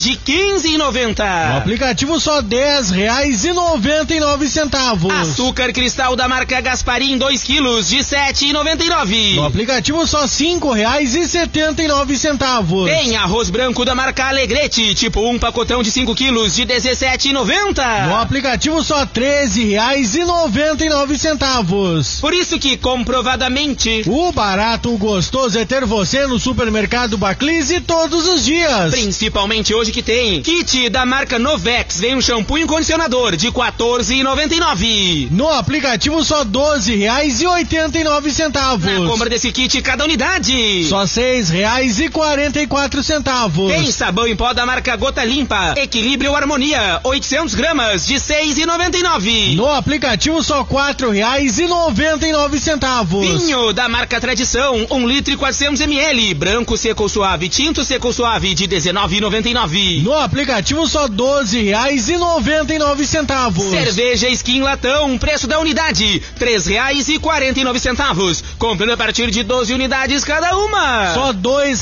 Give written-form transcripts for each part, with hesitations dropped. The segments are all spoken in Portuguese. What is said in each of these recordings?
de R$15,90. No aplicativo só R$10,99. Açúcar cristal da marca Gasparim 2 quilos de R$7,99. No aplicativo só R$5,79. Tem arroz branco da marca Alegrete, tipo 1 pacotão de 5 quilos de R$17,90. No aplicativo só R$13,99. Por isso que, comprovadamente, o barato, o gostoso é ter você no supermercado Baclise todos os dias. Principalmente hoje que tem kit da marca Novex, vem um shampoo e um condicionador de R$14,99. No aplicativo só R$12,89. Na compra desse kit, cada unidade só R$6,44. Tem sabão em pó da marca Gota Limpa, Equilíbrio Harmonia, 800 gramas de R$6,99. No aplicativo só R$4,99. Vinho da marca Tradição, 1 litro e 400 ml, branco seco suave, tinto seco suave de R$19,99. No aplicativo só R$12,99. Cerveja Skin Latão, preço da unidade R$3,49. Comprando a partir de 12 unidades cada uma, só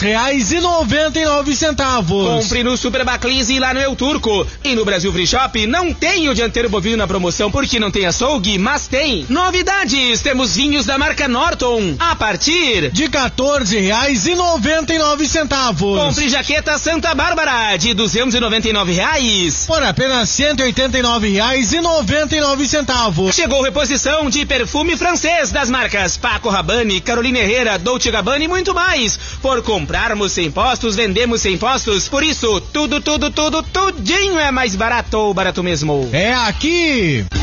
R$2,99. Compre no Super Baclise e lá no El Turco. E no Brasil Free Shop não tem o dianteiro bovino na promoção porque não tem açougue, mas tem novidades. Temos vinhos da marca Norton a partir de R$14,99. Compre jaqueta Santa Bárbara de R$299 por apenas R$189,99. Chegou reposição de perfume francês das marcas Paco Rabanne, Carolina Herrera, Dolce & Gabbana e muito mais. Por comprarmos sem impostos, vendemos sem impostos. Por isso, tudinho é mais barato, barato mesmo. É aqui!